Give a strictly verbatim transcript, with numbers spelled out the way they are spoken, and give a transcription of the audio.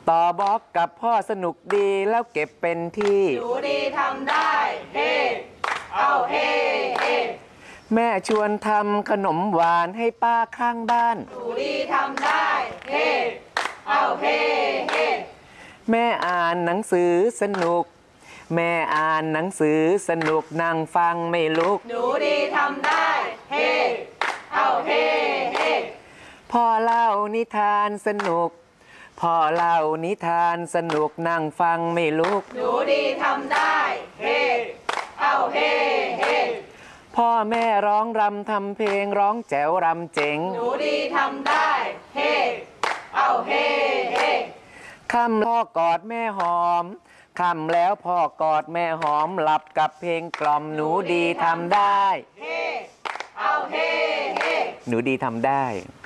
ต่อบล็อกกับพ่อสนุกดีแล้วเก็บเป็นที่หนูดีทำได้เฮ้เอาเฮ้เฮ้แม่ชวนทำขนมหวานให้ป้าข้างบ้านหนูดีทำได้เฮ้เอาเฮ้เฮ้แม่อ่านหนังสือสนุกแม่อ่านหนังสือสนุกนั่งฟังไม่ลุกหนูดีทำได้เฮ้เอาเฮ้เฮ้พ่อเล่านิทานสนุกพ่อเล่านิทานสนุกนั่งฟังไม่ลุกหนูดีทำได้เฮ้เอาเฮ้เฮ้พ่อแม่ร้องรำทำเพลงร้องแจ๋วรำเจ๋งหนูดีทำได้เฮ้เอาเฮ้เฮ้ค่ำพ่อกอดแม่หอมค่ำแล้วพ่อกอดแม่หอมหลับกับเพลงกล่อมหนูดีทำได้เฮ้เอาเฮ้เฮ้หนูดีทำได้